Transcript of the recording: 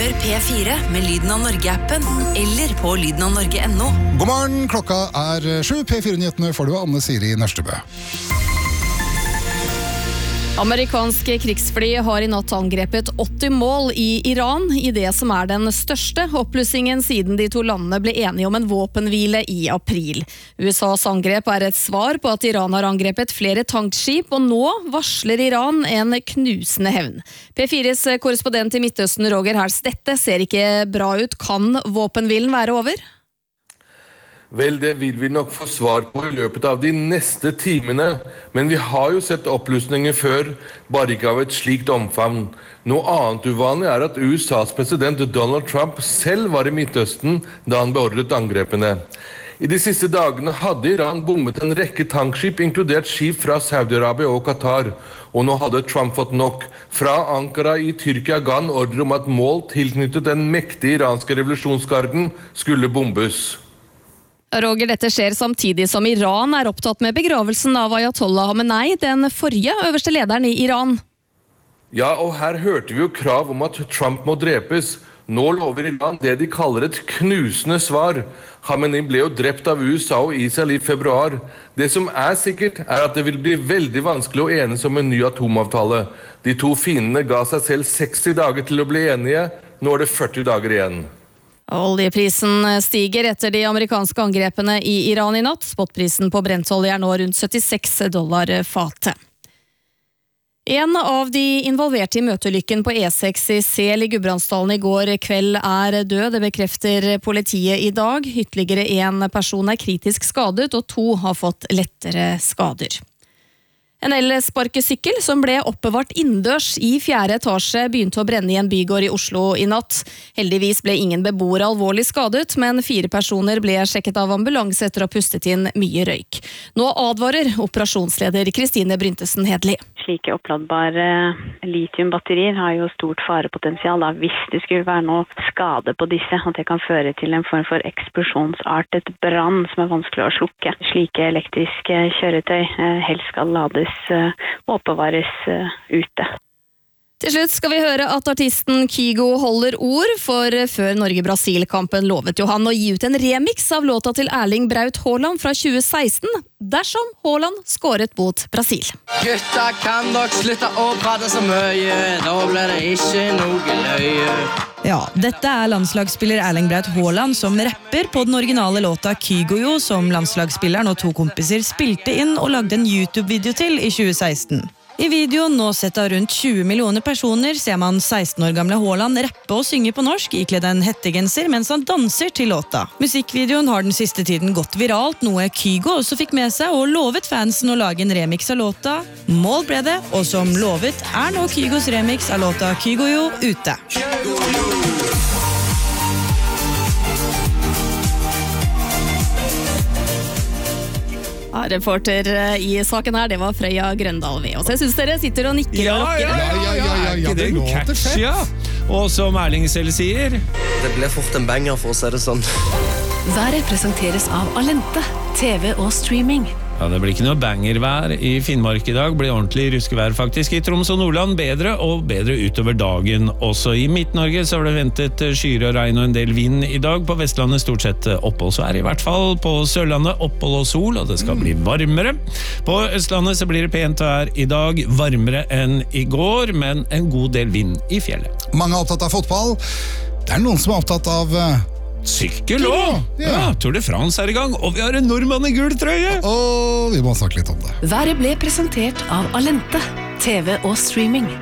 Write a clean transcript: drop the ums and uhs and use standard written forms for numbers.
Hør P4 med Lyden av Norge-appen, eller på lydenavnorge.no. God morgen, klokka 7. P4-nyhetene får du av Anne Siri Nørstebø. Amerikanske krigsfly har i natt angrepet 80 mål i Iran, i det som den største oppblussingen siden de to landene ble enige om en våpenhvile i april. USAs angrep et svar på at Iran har angrepet flere tankskip, og nå varsler Iran en knusende hevn. P4s korrespondent i Midtøsten, Roger Hals, dette ser ikke bra ut. Kan våpenhvilen være over? Vel, det vil vi nok få svar på i løpet av de neste timene, men vi har jo sett oppløsninger før, bare ikke av et slikt omfang. Noe annet uvanlig at USAs president Donald Trump selv var i Midtøsten da han beordret angrepene. I de siste dagene hadde Iran bommet en rekke tankskip, inkludert skip fra Saudi-Arabia og Qatar, og nå hadde Trump fått nok. Fra Ankara i Tyrkia ga han ordre om at mål tilknyttet den mektige iranske revolusjonsgarden skulle bombes. Roger, dette skjer samtidig som Iran opptatt med begravelsen av Ayatollah Khamenei, den forrige øverste lederen i Iran. Ja, og her hørte vi jo krav om at Trump må drepes. Nå lover Iran det de kaller et knusende svar. Khamenei ble jo drept av USA og Israel i februar. Det som sikkert at det vil bli veldig vanskelig å enes om en ny atomavtale. De to fiendene ga seg selv 60 dager til å bli enige. Nå det 40 dager igjen. Oljeprisen stiger etter de amerikanske angrepene i Iran i natt. Spotprisen på brentolje nå rundt $76 fatet. En av de involverte i møteulykken på E6 i Sel i Gudbrandsdalen i går kveld død. Det bekrefter politiet i dag. Ytterligere en person kritisk skadet, og 2 har fått lettere skader. En elsparkesykkel som ble oppbevart innendørs i 4. etasje begynte å brenne i en bygård i Oslo i natt. Heldigvis ble ingen beboere alvorlig skadet, men 4 personer ble sjekket av ambulanse etter å ha pustet inn mye røyk. Nå advarer operasjonsleder Kristine Bryntesen Hedli. Slike oppladbare litiumbatterier har jo stort farepotensial hvis det skulle være noe skade på disse, og det kan føre til en form for eksplosjonsartet brann som vanskelig å slukke. Slike elektriske kjøretøy helst skal lades og oppbevares ute. Til slutt skal vi høre at artisten Kygo holder ord, for før Norge-Brasil-kampen lovet jo han å gi ut en remix av låta til Erling Braut Haaland fra 2016, dersom Haaland skåret mot Brasil. Gutta kan dere slutte å prate så mye, da blir det ikke noe løye. Ja, dette landslagsspiller Erling Braut Haaland som rapper på den originale låta Kygo, som landslagsspilleren og 2 kompiser spilte inn og lagde en YouTube-video til i 2016. I videoen, nå sett av rundt 20 millioner personer, ser man 16 år gamle Haaland rappe og synge på norsk, ikledd en hettegenser mens han danser til låta. Musikkvideoen har den siste tiden gått viralt, noe Kygo også fikk med seg, og lovet fansen å lage en remix av låta. Mål ble det, og som lovet nå Kygos remix av låta Kygo ute. Reporter i saken her, det var Frøya Grøndal ved oss. Jeg synes dere sitter og nikker og rocker. Ja, det låter fett. Og som Erling selv sier, Det ble fort en banger, for å si det sånn. Været presenteres av Alente, TV og streaming. ja, det blir ikke noe bangervær i Finnmark i dag, blir ordentlig ruskevær faktisk. I Troms og Nordland bedre og bedre utover dagen. Også i Midt-Norge så har det ventet skyr og regn og en del vind i dag. På Vestlandet stort sett opphold, så i hvert fall på Sørlandet opphold og sol, og det skal bli varmere. På Østlandet så blir det pent vær i dag, varmere enn i går, men en god del vind i fjellet. Mange opptatt av fotball. Det noen som opptatt av sykkel også! Ja, Tour de France i gang, og vi har en nordmann i gul trøye! Og vi må snakke litt om det. Været ble presentert av Alente, TV og streaming.